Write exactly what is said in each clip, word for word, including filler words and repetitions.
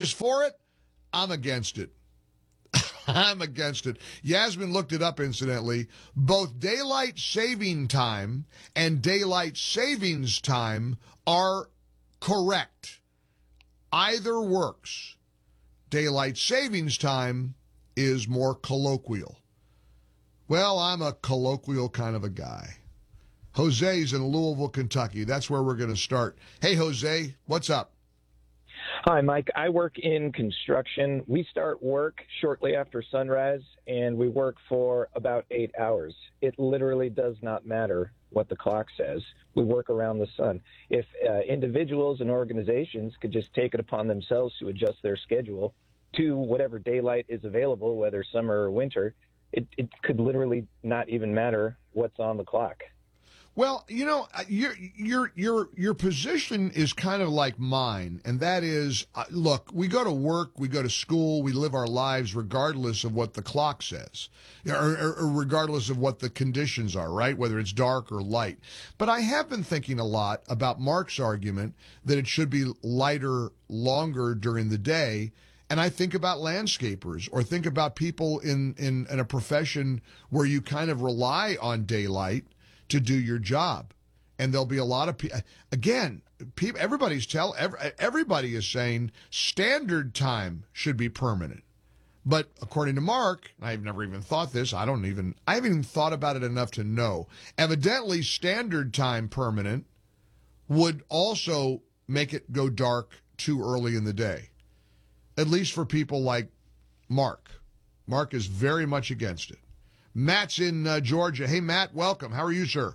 is for it, I'm against it. I'm against it. Yasmin looked it up, incidentally. Both daylight saving time and daylight savings time are correct. Either works. Daylight savings time is more colloquial. Well, I'm a colloquial kind of a guy. Jose's in Louisville, Kentucky. That's where we're going to start. Hey, Jose, what's up? Hi, Mike. I work in construction. We start work shortly after sunrise, and we work for about eight hours. It literally does not matter what the clock says. We work around the sun. If uh, individuals and organizations could just take it upon themselves to adjust their schedule to whatever daylight is available, whether summer or winter, it, it could literally not even matter what's on the clock. Well, you know, your your your your position is kind of like mine, and that is, uh, look, we go to work, we go to school, we live our lives regardless of what the clock says, or, or, or regardless of what the conditions are, right? Whether it's dark or light. But I have been thinking a lot about Mark's argument that it should be lighter longer during the day. And I think about landscapers, or think about people in, in, in a profession where you kind of rely on daylight to do your job. And there'll be a lot of people, again, people, everybody's tell, every, everybody is saying standard time should be permanent. But according to Mark, I've never even thought this, I don't even, I haven't even thought about it enough to know. Evidently, standard time permanent would also make it go dark too early in the day. At least for people like Mark. Mark is very much against it. Matt's in uh, Georgia. Hey, Matt, welcome. How are you, sir?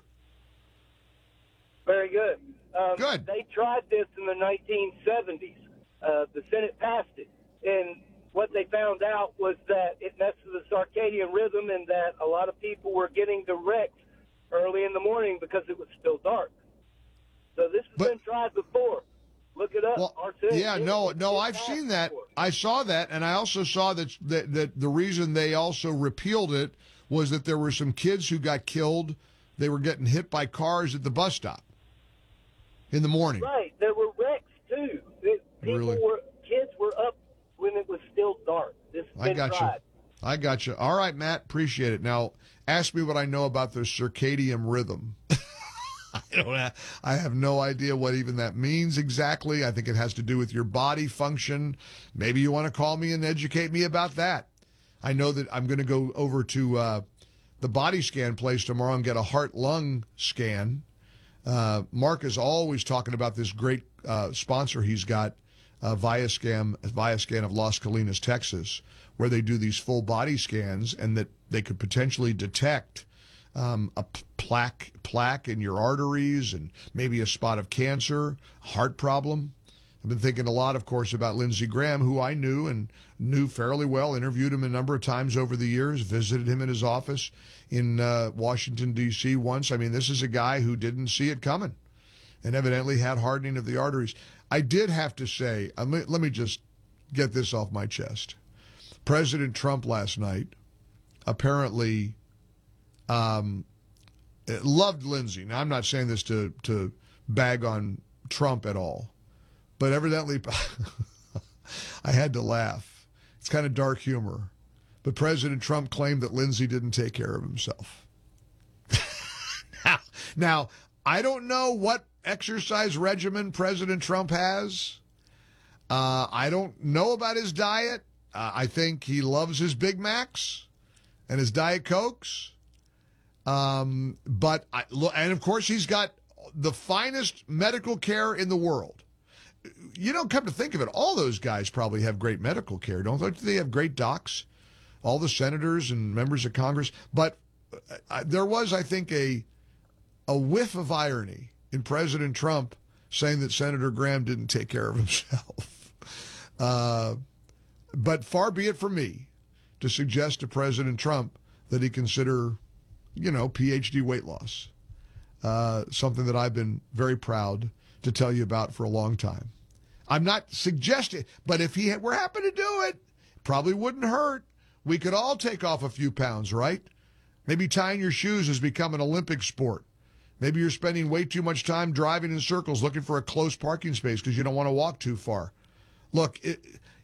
Very good. Um, good. They tried this in the nineteen seventies. Uh, the Senate passed it. And what they found out was that it messed with the circadian rhythm, and that a lot of people were getting direct early in the morning because it was still dark. So this has but, been tried before. Look it up. Well, yeah, no, no, I've seen that. I saw that, and I also saw that, that that the reason they also repealed it was that there were some kids who got killed. They were getting hit by cars at the bus stop in the morning. Right. There were wrecks, too. People really? were, kids were up when it was still dark. This has I been got tried. you. I got you. All right, Matt, appreciate it. Now, ask me what I know about the circadian rhythm. I don't have, I have no idea what even that means exactly. I think it has to do with your body function. Maybe you want to call me and educate me about that. I know that I'm going to go over to uh, the body scan place tomorrow and get a heart-lung scan. Uh, Mark is always talking about this great uh, sponsor he's got, uh, Viascan, Viascan of Las Colinas, Texas, where they do these full body scans, and that they could potentially detect Um, a plaque plaque in your arteries and maybe a spot of cancer, heart problem. I've been thinking a lot, of course, about Lindsey Graham, who I knew and knew fairly well, interviewed him a number of times over the years, visited him in his office in uh, Washington, D C once. I mean, this is a guy who didn't see it coming and evidently had hardening of the arteries. I did have to say, um, let me just get this off my chest. President Trump last night apparently Um, loved Lindsey. Now, I'm not saying this to, to bag on Trump at all, but evidently I had to laugh. It's kind of dark humor. But President Trump claimed that Lindsey didn't take care of himself. now, now, I don't know what exercise regimen President Trump has. Uh, I don't know about his diet. Uh, I think he loves his Big Macs and his Diet Cokes. Um, but, I, and of course, he's got the finest medical care in the world. You don't come to think of it, all those guys probably have great medical care, don't they? They have great docs, all the senators and members of Congress. But uh, there was, I think, a a whiff of irony in President Trump saying that Senator Graham didn't take care of himself. uh, but far be it from me to suggest to President Trump that he consider, you know, P H D weight loss, uh, something that I've been very proud to tell you about for a long time. I'm not suggesting, but if he were happy to do it, probably wouldn't hurt. We could all take off a few pounds, right? Maybe tying your shoes has become an Olympic sport. Maybe you're spending way too much time driving in circles looking for a close parking space because you don't want to walk too far. Look, it,